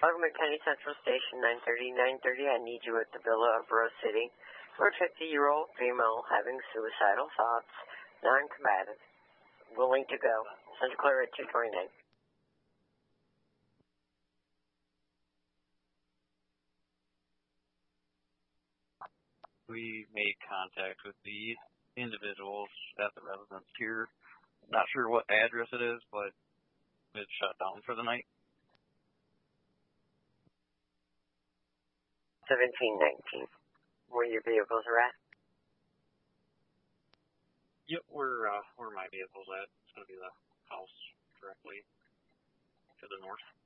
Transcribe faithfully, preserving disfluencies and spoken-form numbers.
Augment County Central Station, nine thirty, nine thirty. I need you at the Villa of Rose City for a fifty-year-old female having suicidal thoughts, non-combative, willing to go. Santa Clara at two twenty-nine. We made contact with the individuals at the residence here. Not sure what address it is, but it's shut down for the night. seventeen nineteen. Where your vehicles are at? Yep, where, uh, where my vehicle's at. It's going to be the house directly to the north.